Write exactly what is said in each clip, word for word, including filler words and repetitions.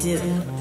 do.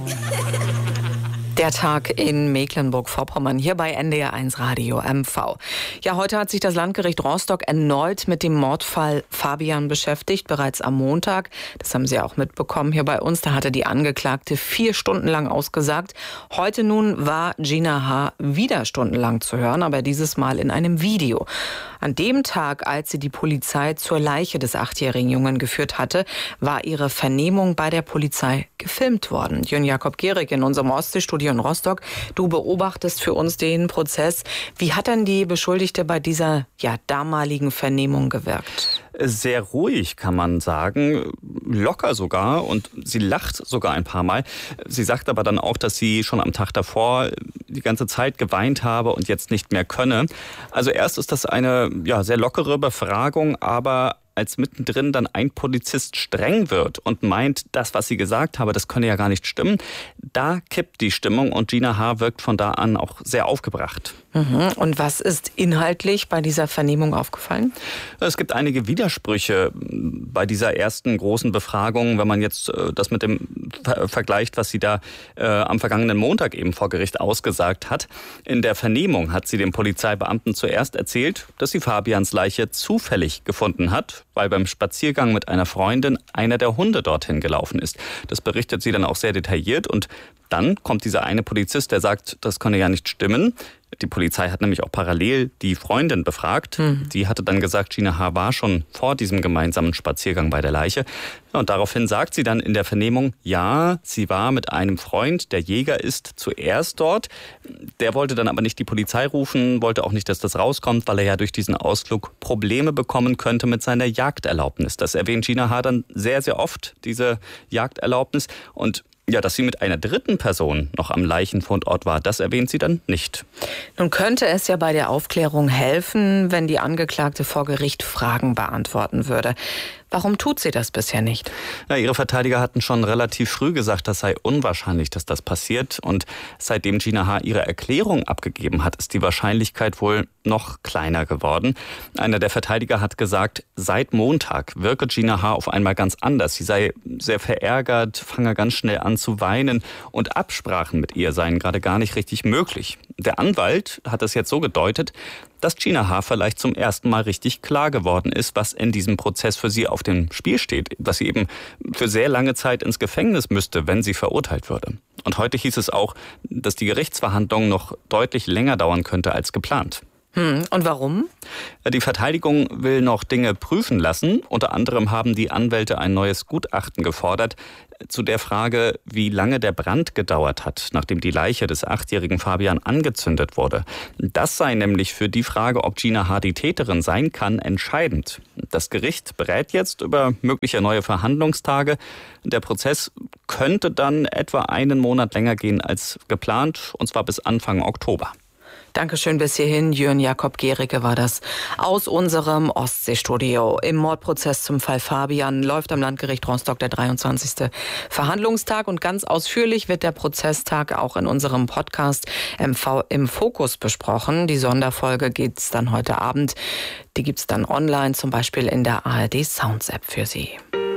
Der Tag in Mecklenburg-Vorpommern, hier bei N D R eins Radio M V. Ja, heute hat sich das Landgericht Rostock erneut mit dem Mordfall Fabian beschäftigt, bereits am Montag. Das haben Sie auch mitbekommen hier bei uns. Da hatte die Angeklagte vier Stunden lang ausgesagt. Heute nun war Gina H. wieder stundenlang zu hören, aber dieses Mal in einem Video. An dem Tag, als sie die Polizei zur Leiche des achtjährigen Jungen geführt hatte, war ihre Vernehmung bei der Polizei gefilmt worden. Jörn Jakob Gehrig in unserem Ostseestudio in Rostock. Du beobachtest für uns den Prozess. Wie hat denn die Beschuldigte bei dieser ja, damaligen Vernehmung gewirkt? Sehr ruhig, kann man sagen, locker sogar, und sie lacht sogar ein paar Mal. Sie sagt aber dann auch, dass sie schon am Tag davor die ganze Zeit geweint habe und jetzt nicht mehr könne. Also erst ist das eine ja, sehr lockere Befragung, aber als mittendrin dann ein Polizist streng wird und meint, das, was sie gesagt habe, das könne ja gar nicht stimmen, da kippt die Stimmung und Gina H. wirkt von da an auch sehr aufgebracht. Mhm. Und was ist inhaltlich bei dieser Vernehmung aufgefallen? Es gibt einige Widersprüche bei dieser ersten großen Befragung, wenn man jetzt das mit dem ver- vergleicht, was sie da äh, am vergangenen Montag eben vor Gericht ausgesagt hat. In der Vernehmung hat sie dem Polizeibeamten zuerst erzählt, dass sie Fabians Leiche zufällig gefunden hat, weil beim Spaziergang mit einer Freundin einer der Hunde dorthin gelaufen ist. Das berichtet sie dann auch sehr detailliert, und dann kommt dieser eine Polizist, der sagt, das könne ja nicht stimmen. Die Polizei hat nämlich auch parallel die Freundin befragt. Mhm. Die hatte dann gesagt, Gina H. war schon vor diesem gemeinsamen Spaziergang bei der Leiche. Und daraufhin sagt sie dann in der Vernehmung, ja, sie war mit einem Freund, der Jäger ist, zuerst dort. Der wollte dann aber nicht die Polizei rufen, wollte auch nicht, dass das rauskommt, weil er ja durch diesen Ausflug Probleme bekommen könnte mit seiner Jagderlaubnis. Das erwähnt Gina H. dann sehr, sehr oft, diese Jagderlaubnis. Und ja, dass sie mit einer dritten Person noch am Leichenfundort war, das erwähnt sie dann nicht. Nun könnte es ja bei der Aufklärung helfen, wenn die Angeklagte vor Gericht Fragen beantworten würde. Warum tut sie das bisher nicht? Ja, ihre Verteidiger hatten schon relativ früh gesagt, das sei unwahrscheinlich, dass das passiert. Und seitdem Gina H. ihre Erklärung abgegeben hat, ist die Wahrscheinlichkeit wohl noch kleiner geworden. Einer der Verteidiger hat gesagt, seit Montag wirke Gina H. auf einmal ganz anders. Sie sei sehr verärgert, fange ganz schnell an zu weinen, und Absprachen mit ihr seien gerade gar nicht richtig möglich. Der Anwalt hat es jetzt so gedeutet, dass Gina H. vielleicht zum ersten Mal richtig klar geworden ist, was in diesem Prozess für sie auf dem Spiel steht. Dass sie eben für sehr lange Zeit ins Gefängnis müsste, wenn sie verurteilt würde. Und heute hieß es auch, dass die Gerichtsverhandlung noch deutlich länger dauern könnte als geplant. Hm, und warum? Die Verteidigung will noch Dinge prüfen lassen. Unter anderem haben die Anwälte ein neues Gutachten gefordert zu der Frage, wie lange der Brand gedauert hat, nachdem die Leiche des achtjährigen Fabian angezündet wurde. Das sei nämlich für die Frage, ob Gina H. die Täterin sein kann, entscheidend. Das Gericht berät jetzt über mögliche neue Verhandlungstage. Der Prozess könnte dann etwa einen Monat länger gehen als geplant, und zwar bis Anfang Oktober. Dankeschön bis hierhin. Jörn Jakob Gehrige war das aus unserem Ostseestudio. Im Mordprozess zum Fall Fabian läuft am Landgericht Rostock der dreiundzwanzigste Verhandlungstag. Und ganz ausführlich wird der Prozesstag auch in unserem Podcast M V im Fokus besprochen. Die Sonderfolge gibt's dann heute Abend. Die gibt's dann online, zum Beispiel in der A R D Sounds App für Sie.